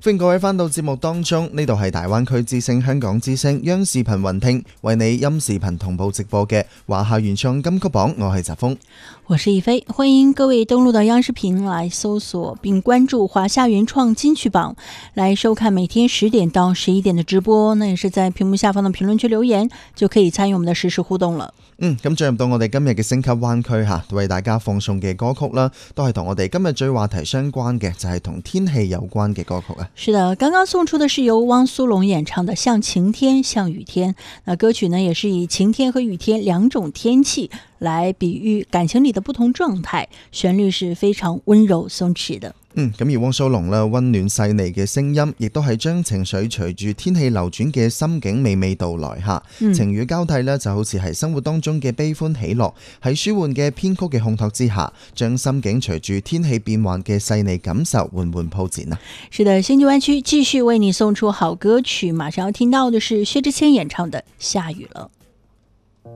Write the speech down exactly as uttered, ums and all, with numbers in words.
歡迎各位返到節目當中，呢度係大灣區之聲香港之聲央視頻雲聽為你音視頻同步直播嘅華夏原創金曲榜，我係澤峰， 我是一飛，歡迎各位登錄到央視頻來搜索並關注華夏原創金曲榜，來收看每天十點到十一點的直播。那也是在屏幕下方的評論區留言，就可以參與我們的實時互動了。 嗯，咁進入到我哋今日嘅星級灣區吓，為大家放送嘅歌曲啦，都係同我哋今日最話題相關嘅，就係同天氣有關嘅歌曲啊。 是的，剛剛送出的是由汪蘇泷演唱的《像晴天像雨天》，那歌曲呢也是以晴天和雨天兩種天氣來比喻感情裡的不同狀態，旋律是非常溫柔鬆弛的。 嗯，咁而汪蘇泷啦，溫暖細膩嘅聲音，亦都係將情緒隨住天氣流轉嘅心境娓娓道來吓，嗯、情語交替呢就好似係生活當中嘅悲歡喜樂，喺舒緩嘅編曲嘅烘托之下，將心境隨住天氣變幻嘅細膩感受緩緩鋪展啊。 是的，星際灣區繼續為你送出好歌曲，馬上要聽到的是薛之謙演唱的《下雨了》。